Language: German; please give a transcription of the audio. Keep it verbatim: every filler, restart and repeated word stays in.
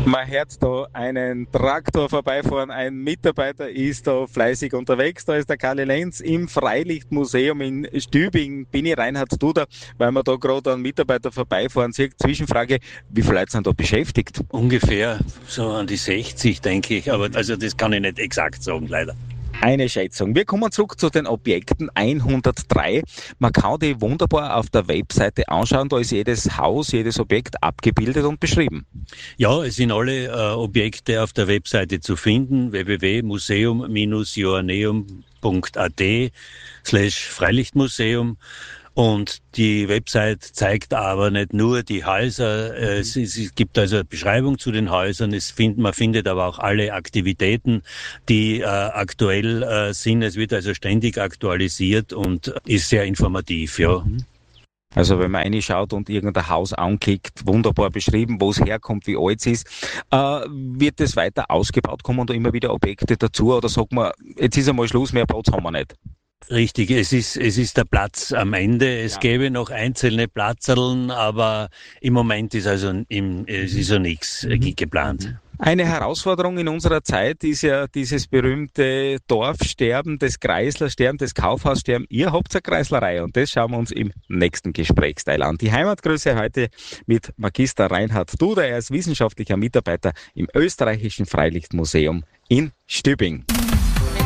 Man hört da einen Traktor vorbeifahren, ein Mitarbeiter ist da fleißig unterwegs. Da ist der Karli Lenz im Freilichtmuseum in Stübingen. Bin ich Reinhard Duder, weil wir da gerade einen Mitarbeiter vorbeifahren. Zwischenfrage, wie viele Leute sind da beschäftigt? Ungefähr so an die sechzig, denke ich. Aber also das kann ich nicht exakt sagen, leider. Eine Schätzung. Wir kommen zurück zu den Objekten hundertdrei. Man kann die wunderbar auf der Webseite anschauen. Da ist jedes Haus, jedes Objekt abgebildet und beschrieben. Ja, es sind alle äh, Objekte auf der Webseite zu finden. w w w punkt museum Bindestrich joanneum punkt a t slash Freilichtmuseum. Und die Website zeigt aber nicht nur die Häuser, es, es gibt also eine Beschreibung zu den Häusern, es find, man findet aber auch alle Aktivitäten, die äh, aktuell äh, sind. Es wird also ständig aktualisiert und ist sehr informativ, ja. Also wenn man reinschaut und irgendein Haus anklickt, wunderbar beschrieben, wo es herkommt, wie alt es ist, äh, wird es weiter ausgebaut, kommen da immer wieder Objekte dazu oder sagt man, jetzt ist einmal Schluss, mehr Platz haben wir nicht? Richtig, es ist, es ist der Platz am Ende. Es ja. gäbe noch einzelne Platzerln, aber im Moment ist also im, es ist ja nichts mhm. geplant. Eine Herausforderung in unserer Zeit ist ja dieses berühmte Dorfsterben, das Kreislersterben, das Kaufhaussterben. Ihr habt eine Kreislerei und das schauen wir uns im nächsten Gesprächsteil an. Die Heimatgrüße heute mit Magister Reinhard Duder. Er ist wissenschaftlicher Mitarbeiter im Österreichischen Freilichtmuseum in Stübingen.